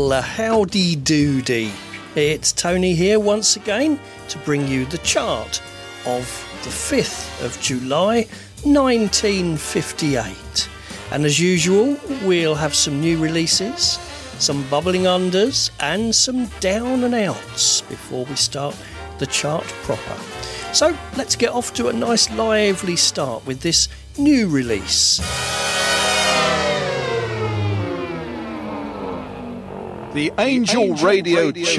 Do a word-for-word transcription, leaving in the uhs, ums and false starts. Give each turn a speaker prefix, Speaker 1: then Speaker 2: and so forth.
Speaker 1: Well, uh, howdy doody. It's Tony here once again to bring you the chart of the fifth of July nineteen fifty-eight. And as usual, we'll have some new releases, some bubbling unders and some down and outs before we start the chart proper. So let's get off to a nice lively start with this new release.
Speaker 2: The Angel, the Angel Radio, Radio